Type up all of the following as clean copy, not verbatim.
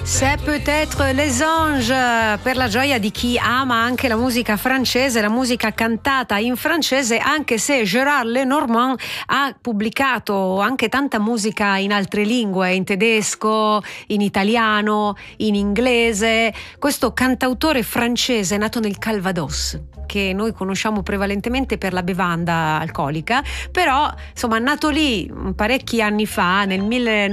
C'est peut-être les anges, per la gioia di chi ama anche la musica francese, la musica cantata in francese, anche se Gérard Lenormand ha pubblicato anche tanta musica in altre lingue, in tedesco, in italiano, in inglese. Questo cantautore francese nato nel Calvados, che noi conosciamo prevalentemente per la bevanda alcolica, però insomma nato lì parecchi anni fa, nel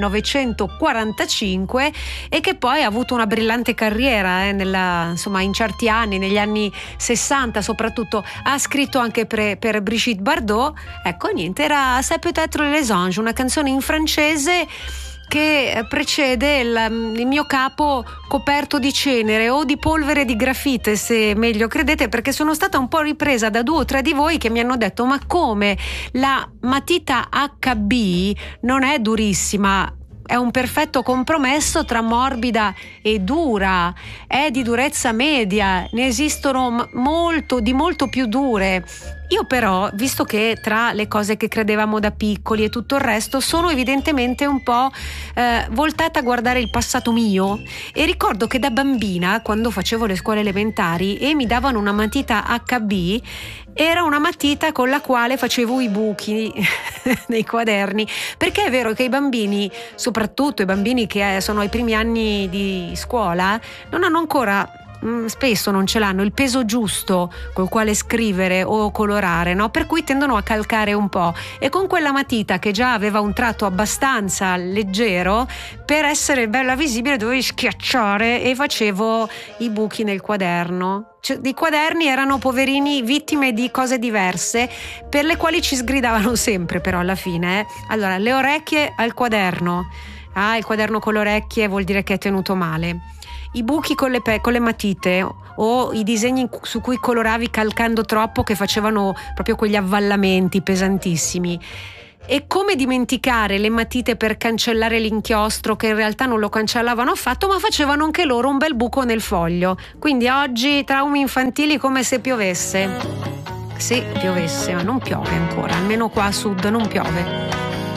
1945, e che poi ha avuto una brillante carriera in certi anni, negli anni 60 soprattutto. Ha scritto anche per Brigitte Bardot. Ecco, niente, era C'est peut-être les anges, una canzone in francese che precede il mio capo coperto di cenere o di polvere di grafite, se meglio credete, perché sono stata un po' ripresa da 2 o 3 di voi che mi hanno detto: ma come, la matita HB non è durissima, è un perfetto compromesso tra morbida e dura, è di durezza media, ne esistono di molto più dure. Io però, visto che tra le cose che credevamo da piccoli e tutto il resto, sono evidentemente un po' voltata a guardare il passato mio, e ricordo che da bambina, quando facevo le scuole elementari e mi davano una matita HB, era una matita con la quale facevo i buchi nei quaderni, perché è vero che i bambini, soprattutto i bambini che sono ai primi anni di scuola, non hanno ancora, spesso non ce l'hanno, il peso giusto col quale scrivere o colorare, no? Per cui tendono a calcare un po', e con quella matita che già aveva un tratto abbastanza leggero, per essere bella visibile dovevi schiacciare e facevo i buchi nel quaderno. I quaderni erano, poverini, vittime di cose diverse, per le quali ci sgridavano sempre, però alla fine allora, le orecchie al quaderno, il quaderno con le orecchie vuol dire che è tenuto male. I buchi con le matite o i disegni su cui coloravi calcando troppo, che facevano proprio quegli avvallamenti pesantissimi. E come dimenticare le matite per cancellare l'inchiostro, che in realtà non lo cancellavano affatto, ma facevano anche loro un bel buco nel foglio. Quindi oggi traumi infantili come se piovesse. Sì, piovesse, ma non piove ancora, almeno qua a sud non piove.